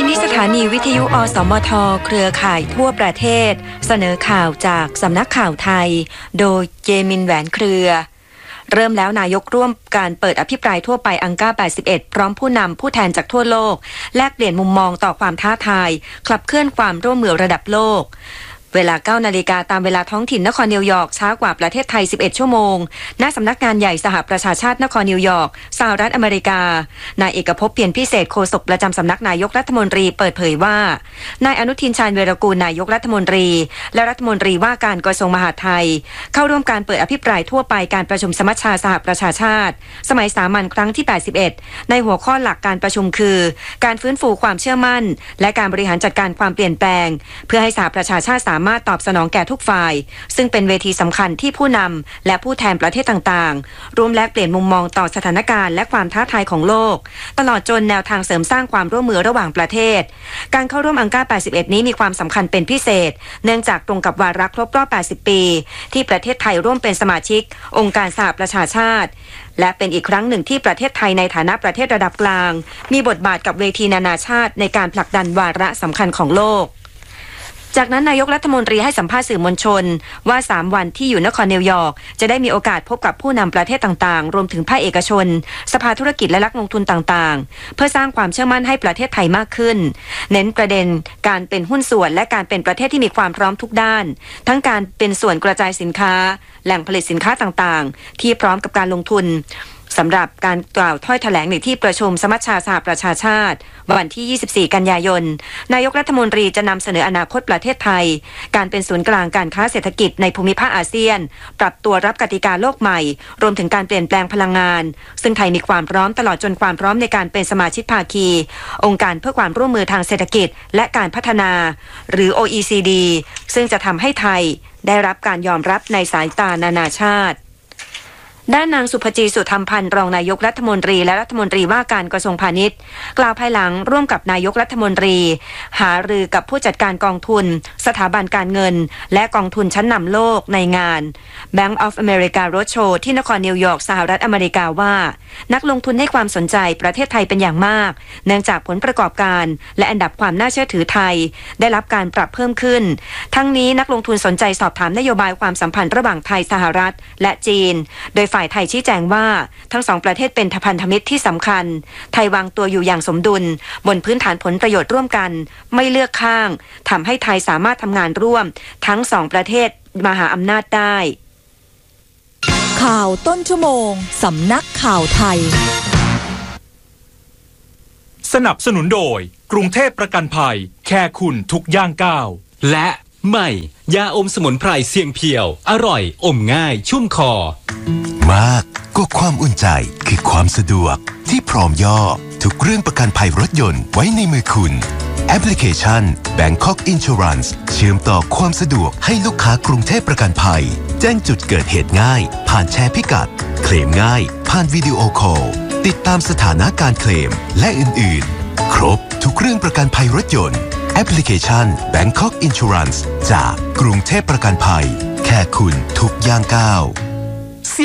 นี้สถานีวิทยุอสมทเครือข่ายทั่วประเทศเสนอข่าวจากสำนักข่าวไทยโดยเจมินแหวนเครือเริ่มแล้วนายกร่วมการเปิดอภิปรายทั่วไปอังกา81พร้อมผู้นำผู้แทนจากทั่วโลกแลกเปลี่ยนมุมมองต่อความท้าทายขับเคลื่อนความร่วมมือระดับโลกเวลา 9 นาฬิกาตามเวลาท้องถิ่นนครนิวยอร์กช้ากว่าประเทศไทย11ชั่วโมงณสำนักงานใหญ่สหประชาชาตินครนิวยอร์กสหรัฐอเมริกานายเอกภพเพียรพิเศษโฆษกประจำสำนักนายกรัฐมนตรีเปิดเผยว่านายอนุทินชาญวีรกูลนายกรัฐมนตรีและรัฐมนตรีว่าการกระทรวงมหาดไทยเข้าร่วมการเปิดอภิปรายทั่วไปการประชุมสมัชชาสหประชาชาติสมัยสามัญครั้งที่81ในหัวข้อหลักการประชุมคือการฟื้นฟูความเชื่อมั่นและการบริหารจัดการความเปลี่ยนแปลงเพื่อให้สหประชาชาติสามารถตอบสนองแก่ทุกฝ่ายซึ่งเป็นเวทีสำคัญที่ผู้นำและผู้แทนประเทศต่างๆร่วมแลกเปลี่ยนมุมมองต่อสถานการณ์และความท้าทายของโลกตลอดจนแนวทางเสริมสร้างความร่วมมือระหว่างประเทศการเข้าร่วมอังกา81นี้มีความสำคัญเป็นพิเศษเนื่องจากตรงกับวาระครบรอบ80ปีที่ประเทศไทยร่วมเป็นสมาชิกองค์การสหประชาชาติและเป็นอีกครั้งหนึ่งที่ประเทศไทยในฐานะประเทศระดับกลางมีบทบาทกับเวทีนานาชาติในการผลักดันวาระสำคัญของโลกจากนั้นนายกรัฐมนตรีให้สัมภาษณ์สื่อมวลชนว่า3วันที่อยู่นครนิวยอร์กจะได้มีโอกาสพบกับผู้นำประเทศต่างๆรวมถึงภาคเอกชนสภาธุรกิจและนักลงทุนต่างๆเพื่อสร้างความเชื่อมั่นให้ประเทศไทยมากขึ้นเน้นประเด็นการเป็นหุ้นส่วนและการเป็นประเทศที่มีความพร้อมทุกด้านทั้งการเป็นส่วนกระจายสินค้าแหล่งผลิตสินค้าต่างๆที่พร้อมกับการลงทุนสำหรับการกล่าวถ้อยแถลงในที่ประชุมสมัชชาสหประชาชาติวันที่24กันยายนนายกรัฐมนตรีจะนำเสนออนาคตประเทศไทยการเป็นศูนย์กลางการค้าเศรษฐกิจในภูมิภาคอาเซียนปรับตัวรับกติกาโลกใหม่รวมถึงการเปลี่ยนแปลงพลังงานซึ่งไทยมีความพร้อมตลอดจนความพร้อมในการเป็นสมาชิกภาคีองค์การเพื่อความร่วมมือทางเศรษฐกิจและการพัฒนาหรือ OECD ซึ่งจะทำให้ไทยได้รับการยอมรับในสายตานานาชาติด้านนางสุภจีสุธรรมพันธ์รองนายกรัฐมนตรีและรัฐมนตรีว่าการกระทรวงพาณิชย์กล่าวภายหลังร่วมกับนายกรัฐมนตรีหารือกับผู้จัดการกองทุนสถาบันการเงินและกองทุนชั้นนำโลกในงาน Bank of America Roadshow ที่นครนิวยอร์กสหรัฐอเมริกาว่านักลงทุนให้ความสนใจประเทศไทยเป็นอย่างมากเนื่องจากผลประกอบการและอันดับความน่าเชื่อถือไทยได้รับการปรับเพิ่มขึ้นทั้งนี้นักลงทุนสนใจสอบถามนโยบายความสัมพันธ์ระหว่างไทยสหรัฐและจีนโดยฝ่ายไทยชี้แจงว่าทั้งสองประเทศเป็นพันธมิตรที่สำคัญไทยวางตัวอยู่อย่างสมดุลบนพื้นฐานผลประโยชน์ร่วมกันไม่เลือกข้างทำให้ไทยสามารถทำงานร่วมทั้งสองประเทศมหาอำนาจได้ข่าวต้นชั่วโมงสำนักข่าวไทยสนับสนุนโดยกรุงเทพประกันภัยแค่คุณทุกย่างก้าวและใหม่ยาอมสมุนไพรเสี่ยงเพียวอร่อยอมง่ายชุ่มคอมากก็ความอุ่นใจคือความสะดวกที่พร้อมย่อทุกเรื่องประกันภัยรถยนต์ไว้ในมือคุณแอปพลิเคชัน Bangkok Insurance เชื่อมต่อความสะดวกให้ลูกค้ากรุงเทพประกันภัยแจ้งจุดเกิดเหตุง่ายผ่านแชร์พิกัดเคลมง่ายผ่านวิดีโอคอลติดตามสถานะการเคลมและอื่นๆครบทุกเรื่องประกันภัยรถยนต์แอปพลิเคชัน Bangkok Insurance จากกรุงเทพประกันภัยแค่คุณทุกย่างก้าว